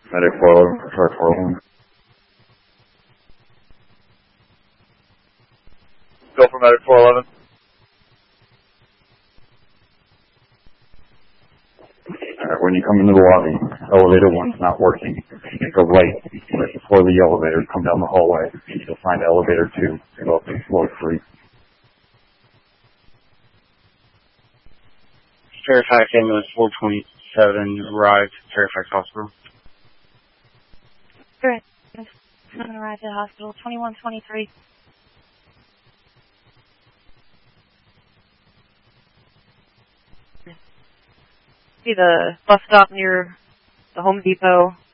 Medic 411, sorry, 411. Go for Medic 411. Alright, when you come into the lobby, elevator 1's not working. Take a right before the elevator, come down the hallway. You'll find elevator 2 to go up to floor 3. Fairfax ambulance 427 arrived at Fairfax Hospital. Correct. I'm arrived at hospital 2123. See the bus stop near the Home Depot